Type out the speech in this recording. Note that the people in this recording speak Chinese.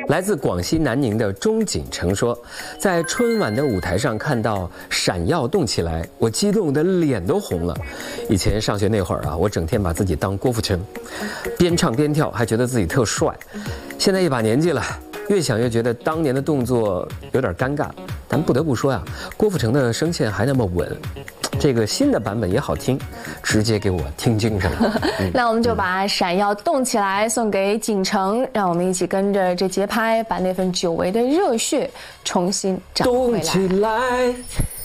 来自广西南宁的钟景成说，在春晚的舞台上看到闪耀动起来，我激动的脸都红了。以前上学那会儿啊，我整天把自己当郭富城，边唱边跳，还觉得自己特帅。现在一把年纪了，越想越觉得当年的动作有点尴尬。但不得不说呀，郭富城的声线还那么稳。这个新的版本也好听，直接给我听精神了。 那我们就把《闪耀动起来》送给景成，让我们一起跟着这节拍，把那份久违的热血重新找回来。 动起来。